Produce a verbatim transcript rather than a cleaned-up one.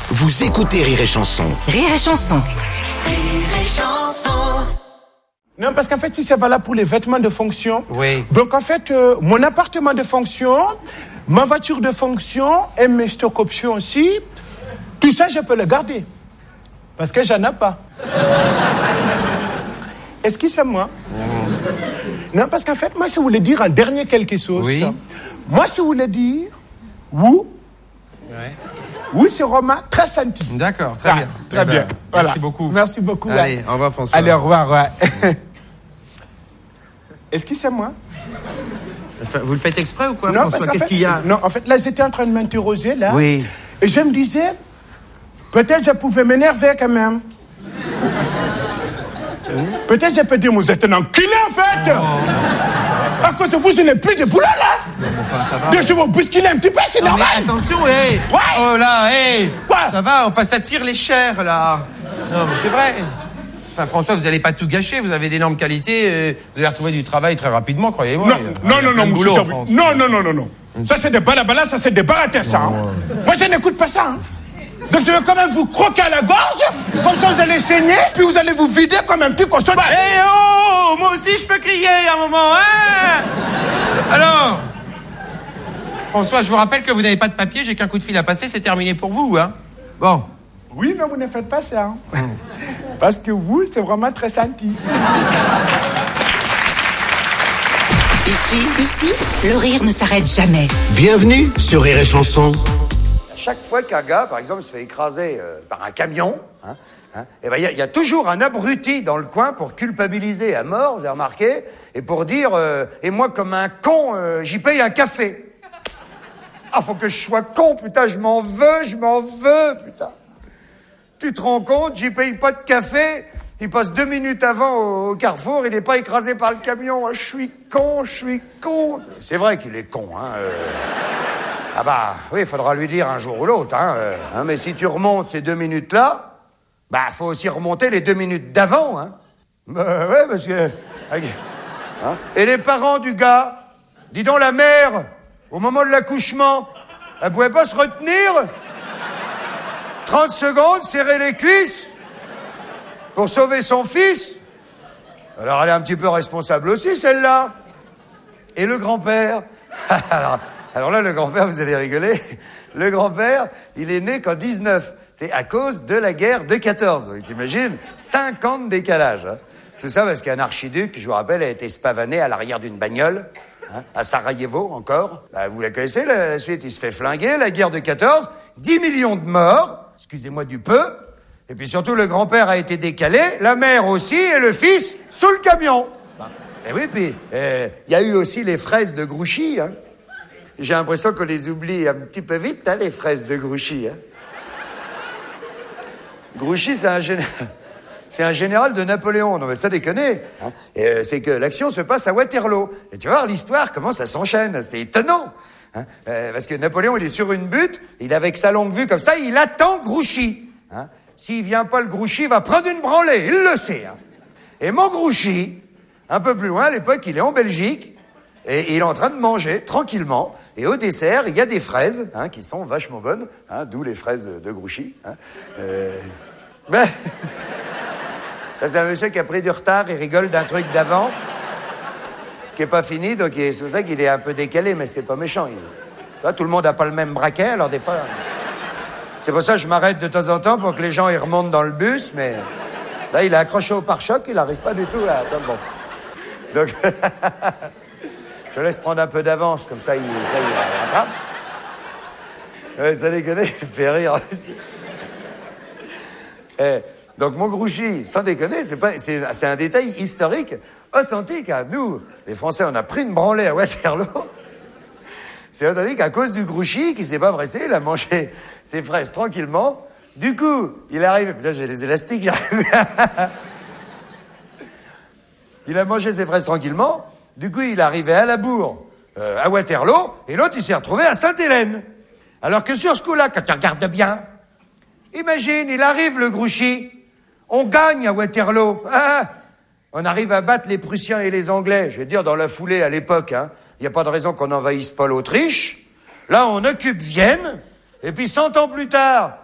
Vous écoutez Rire et Chanson. Rire et Chanson. Rire et Chanson. Non, parce qu'en fait, si c'est valable pour les vêtements de fonction. Oui. Donc, en fait, euh, mon appartement de fonction, ma voiture de fonction et mes stock options aussi, tout ça, je peux le garder. Parce que j'en ai pas. Excusez-moi. Mmh. Non, parce qu'en fait, moi, si vous voulez dire en dernier quelque chose, oui. Moi, si vous voulez dire, vous, ouais. Oui, c'est Romain, très senti. D'accord, très ah, bien. Très eh bien. Ben, voilà. Merci beaucoup. Merci beaucoup. Allez, ouais. au revoir François. Allez, au revoir. Ouais. Est-ce que c'est moi? Vous le faites exprès ou quoi, non, François? Qu'est-ce fait, qu'il y a? Non, en fait, là, j'étais en train de m'interroger, là. Oui. Et je me disais, peut-être je pouvais m'énerver quand même. Peut-être je peux dire, vous êtes un enculé, en fait. Oh. À cause de vous, je n'ai plus de boulot, là. Non, enfin, ça va. Je vais vous bousculer un petit peu, c'est normal. Mais attention, hé hey. Ouais. Oh là, hé hey. Quoi? Ça va, enfin, ça tire les chairs, là. Non, mais c'est vrai. Enfin, François, vous n'allez pas tout gâcher, vous avez d'énormes qualités, euh, vous allez retrouver du travail très rapidement, croyez-moi. Non, il non, y a non, non, boulot, monsieur France. non, non, non, non, non. Ça, c'est des balabala, ça, c'est des baratés, ça. Hein. Ouais. Moi, je n'écoute pas ça. Hein. Donc, je vais quand même vous croquer à la gorge, comme ça, vous allez saigner, puis vous allez vous vider comme un petit cochon. Hé hey, oh, moi aussi, je peux crier à un moment, hein. Alors, François, je vous rappelle que vous n'avez pas de papier, j'ai qu'un coup de fil à passer, c'est terminé pour vous, hein. Bon. Oui, mais vous ne faites pas ça. Hein. Parce que vous, c'est vraiment très senti. Ici, ici, le rire ne s'arrête jamais. Bienvenue sur Rire et Chanson. Chaque fois qu'un gars, par exemple, se fait écraser euh, par un camion, hein, hein, et ben, il y, y a toujours un abruti dans le coin pour culpabiliser à mort, vous avez remarqué, et pour dire, euh, et moi, comme un con, euh, j'y paye un café. Ah, faut que je sois con, putain, je m'en veux, je m'en veux, putain. Tu te rends compte, j'y paye pas de café, il passe deux minutes avant au, au carrefour, il n'est pas écrasé par le camion. Je suis con, je suis con. C'est vrai qu'il est con, hein. Euh... Ah bah, oui, il faudra lui dire un jour ou l'autre, hein, euh, hein. Mais si tu remontes ces deux minutes-là, bah, faut aussi remonter les deux minutes d'avant, hein. Bah, ouais, parce que... Hein. Et les parents du gars, dis donc la mère, au moment de l'accouchement, elle pouvait pas se retenir trente secondes, serrer les cuisses pour sauver son fils. Alors elle est un petit peu responsable aussi, celle-là. Et le grand-père alors, alors là, le grand-père, vous allez rigoler. Le grand-père, il est né qu'en dix-neuf. C'est à cause de la guerre de quatorze. T'imagines? cinquante décalages. Hein. Tout ça parce qu'un archiduc, je vous rappelle, a été spavané à l'arrière d'une bagnole. Hein, à Sarajevo, encore. Bah, vous la connaissez, la, la suite. Il se fait flinguer, la guerre de quatorze. dix millions de morts. Excusez-moi du peu. Et puis surtout, le grand-père a été décalé, la mère aussi, et le fils sous le camion. Bah, et oui, puis il euh, y a eu aussi les fraises de Grouchy. Hein. J'ai l'impression qu'on les oublie un petit peu vite, hein, les fraises de Grouchy. Hein. Grouchy, c'est un, gén... c'est un général de Napoléon. Non, mais ça déconne. Hein. Et, euh, c'est que l'action se passe à Waterloo. Et tu vas voir l'histoire, comment ça s'enchaîne. C'est étonnant. Hein. Euh, parce que Napoléon, il est sur une butte, il est avec sa longue vue comme ça, il attend Grouchy. Hein. S'il vient pas le Grouchy, il va prendre une branlée, il le sait. Hein. Et mon Grouchy, un peu plus loin, à l'époque, il est en Belgique, et il est en train de manger, tranquillement, et au dessert, il y a des fraises, hein, qui sont vachement bonnes, hein, d'où les fraises de Grouchy. Hein. Euh... Ben... c'est un monsieur qui a pris du retard, il rigole d'un truc d'avant, qui est pas fini, donc c'est pour ça qu'il est un peu décalé, mais c'est pas méchant. Il... Toi, tout le monde n'a pas le même braquet, alors des fois... C'est pour ça que je m'arrête de temps en temps pour que les gens ils remontent dans le bus, mais là, il est accroché au pare-choc, il n'arrive pas du tout à... Attends, bon. Donc, je laisse prendre un peu d'avance, comme ça, il, ça, il rattrape. Ouais, ça déconne, il fait rire aussi. Et, donc, mon Grouchy, sans déconner, c'est, pas, c'est, c'est un détail historique, authentique. Hein. Nous, les Français, on a pris une branlée à Waterloo. C'est authentique à cause du Grouchy qui s'est pas pressé, il a mangé ses fraises tranquillement. Du coup, il arrive... Putain, j'ai les élastiques, j'arrive. Il a mangé ses fraises tranquillement. Du coup, il est arrivé à la bourre, euh, à Waterloo, et l'autre, il s'est retrouvé à Sainte-Hélène. Alors que sur ce coup-là, quand tu regardes bien, imagine, il arrive, le Grouchy, on gagne à Waterloo. Ah, on arrive à battre les Prussiens et les Anglais. Je vais dire, dans la foulée, à l'époque, hein. Il n'y a pas de raison qu'on n'envahisse pas l'Autriche. Là, on occupe Vienne. Et puis, cent ans plus tard,